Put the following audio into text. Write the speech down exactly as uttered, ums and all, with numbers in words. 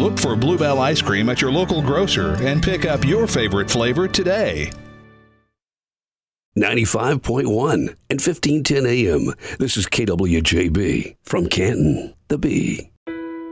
Look for Bluebell Ice Cream at your local grocer and pick up your favorite flavor today. ninety-five point one and fifteen ten A M. This is K W J B from Canton, the Bee.